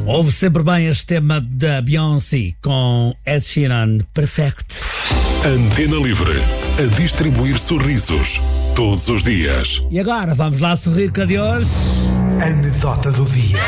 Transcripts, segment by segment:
Ouve sempre bem este tema da Beyoncé com Ed Sheeran, Perfect. Antena Livre, a distribuir sorrisos todos os dias. E agora vamos lá sorrir com a de hoje. Anedota do dia.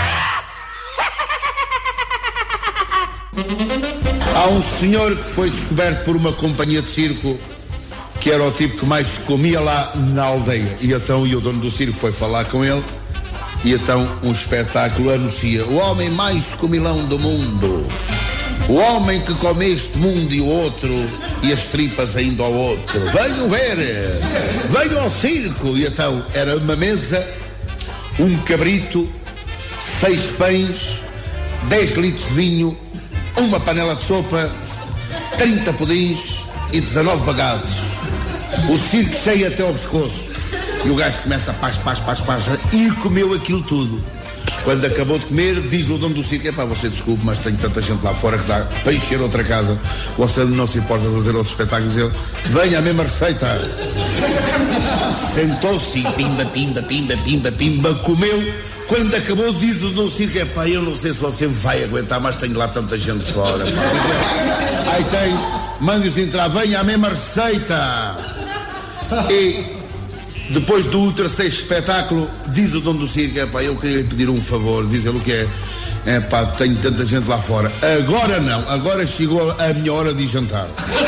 Há um senhor que foi descoberto por uma companhia de circo que era o tipo que mais comia lá na aldeia. E o dono do circo foi falar com ele. E então um espetáculo anuncia: o homem mais comilão do mundo, o homem que come este mundo e o outro, e as tripas ainda ao outro. Venham ver, venham ao circo. E então era uma mesa, um cabrito, 6 pães, 10 litros de vinho, uma panela de sopa, 30 pudins e 19 bagaços. O circo cheio até ao pescoço. E o gajo começa paz, e comeu aquilo tudo. Quando acabou de comer, diz-lhe o dono do circo: epá, você desculpe, mas tem tanta gente lá fora que dá para encher outra casa. Você não se importa de fazer outros espetáculos? Ele: venha, a mesma receita. Sentou-se e pimba, comeu. Quando acabou, diz o dono do circo: epá, eu não sei se você vai aguentar, mas tenho lá tanta gente fora. Aí tem, mande-os entrar, venha, a mesma receita. E depois do terceiro espetáculo, diz o dono do circo: epá, eu queria lhe pedir um favor. Diz ele o que é: epá, tenho tanta gente lá fora. Agora não, agora chegou a minha hora de jantar.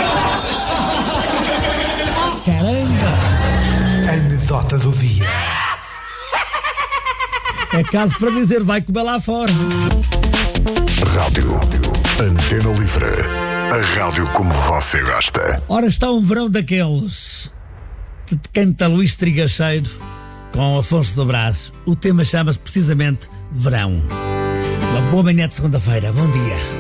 Caramba! Anedota do dia. É caso para dizer, vai comer lá fora. Rádio Antena Livre, a rádio como você gosta. Ora, está um verão daqueles. Canta Luís Trigacheiro com Afonso do Brás. O tema chama-se precisamente Verão. Uma boa manhã de segunda-feira. Bom dia.